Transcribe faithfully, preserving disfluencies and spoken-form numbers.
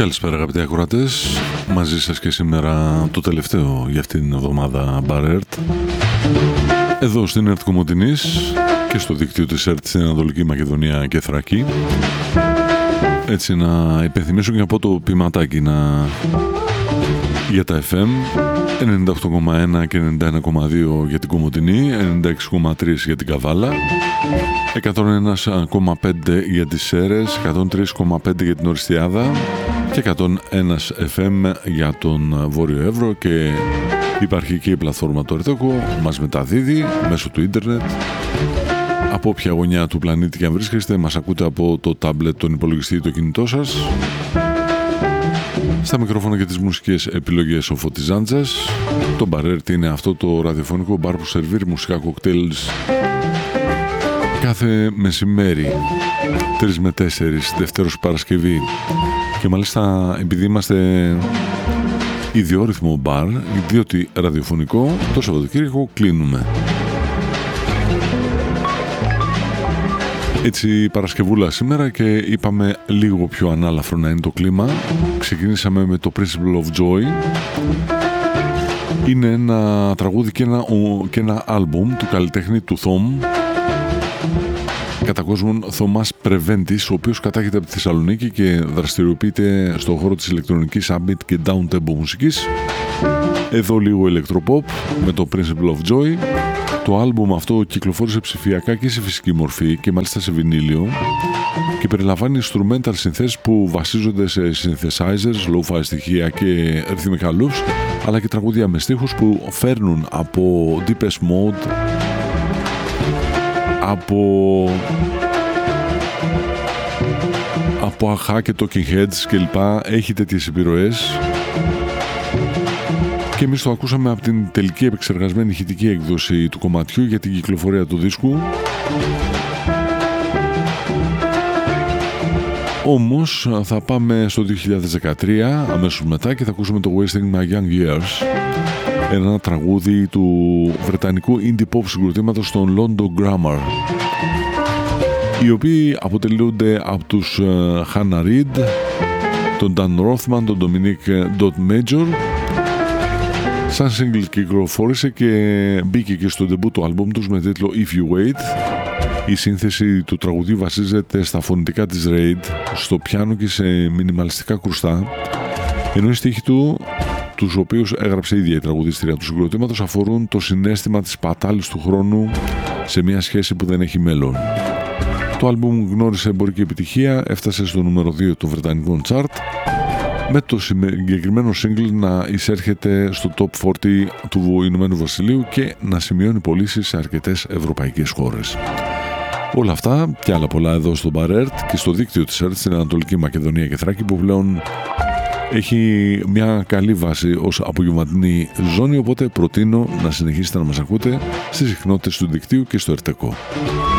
Καλησπέρα αγαπητοί ακροατές, μαζί σας και σήμερα το τελευταίο για αυτήν την εβδομάδα Μπαρέρτ εδώ στην ΕΡΤ Κομοτηνής και στο δίκτυο της ΕΡΤ στην Ανατολική Μακεδονία και Θράκη. Έτσι να υπενθυμίσω και να πω το ποιηματάκι να... για τα εφ εμ ενενήντα οκτώ κόμμα ένα και ενενήντα ένα κόμμα δύο για την Κομοτηνή, ενενήντα έξι κόμμα τρία για την Καβάλα, εκατόν ένα κόμμα πέντε για τις Σέρρες, εκατόν τρία κόμμα πέντε για την Οριστιάδα και εκατόν ένα εφ εμ για τον Βόρειο Εύρο, και υπάρχει και η πλατφόρμα του Ερτέκο, μας μεταδίδει μέσω του ίντερνετ. Από όποια γωνιά του πλανήτη και αν βρίσκεστε, μας ακούτε από το τάμπλετ, τον υπολογιστή ή το κινητό σας. Στα μικρόφωνα και τις μουσικές επιλογές ο Φώτης Ζάντζας. Το Μπαρέρτ είναι αυτό το ραδιοφωνικό μπαρ που σερβίρει μουσικά κοκτέιλς κάθε μεσημέρι τρεις με τέσσερις, Δευτέρος Παρασκευή. Και μάλιστα επειδή είμαστε ιδιόρυθμο μπαρ, διότι ραδιοφωνικό, το Σαββατοκύριακο κλείνουμε. Έτσι Παρασκευούλα σήμερα και είπαμε λίγο πιο ανάλαφρο να είναι το κλίμα. Ξεκινήσαμε με το Principle of Joy. Είναι ένα τραγούδι και ένα, και ένα άλμπουμ του καλλιτέχνη του Θόμ, κατά κόσμον Θωμάς Πρεβέντης, ο οποίος κατάγεται από τη Θεσσαλονίκη και δραστηριοποιείται στον χώρο της ηλεκτρονικής ambient και down-tempo μουσικής. Εδώ λίγο ηλεκτροποπ με το Principle of Joy. Το άλμπουμ αυτό κυκλοφόρησε ψηφιακά και σε φυσική μορφή και μάλιστα σε βινίλιο και περιλαμβάνει instrumental συνθέσεις που βασίζονται σε synthesizers, lo-fi στοιχεία και ρυθμικά loops, αλλά και τραγούδια με στίχους που φέρνουν από Deepest Mode, από από Αχά και Talking Heads κλπ. Έχει τέτοιες επιρροές. Και εμείς το ακούσαμε από την τελική επεξεργασμένη ηχητική έκδοση του κομματιού για την κυκλοφορία του δίσκου. Όμως θα πάμε στο δύο χιλιάδες δεκατρία αμέσως μετά και θα ακούσουμε το Wasting My Young Years, ένα τραγούδι του βρετανικού indie pop συγκροτήματος των London Grammar, οι οποίοι αποτελούνται από τους Hannah Reid, τον Dan Rothman, τον Dominic Dot Major. Σαν single κυκλοφόρησε και μπήκε και στο debut του άλμπουμ τους με τίτλο If You Wait. Η σύνθεση του τραγουδίου βασίζεται στα φωνητικά της Reid, στο πιάνο και σε μινιμαλιστικά κρουστά, ενώ οι στίχοι του, τους οποίους έγραψε η ίδια η τραγουδίστρια του συγκροτήματος, αφορούν το συναίσθημα της πατάλης του χρόνου σε μια σχέση που δεν έχει μέλλον. Το άλμπουμ γνώρισε εμπορική επιτυχία, έφτασε στο νούμερο δύο των βρετανικών chart, με το συγκεκριμένο single να εισέρχεται στο top σαράντα του Ηνωμένου Βασιλείου και να σημειώνει πωλήσεις σε αρκετές ευρωπαϊκές χώρες. Όλα αυτά και άλλα πολλά εδώ στο Μπαρέρτ και στο δίκτυο της ΕΡΤ στην Ανατολική Μακεδονία και Θράκη, που πλέον έχει μια καλή βάση ως απογευματινή ζώνη, οπότε προτείνω να συνεχίσετε να μας ακούτε στις συχνότητες του δικτύου και στο Ερτεκό.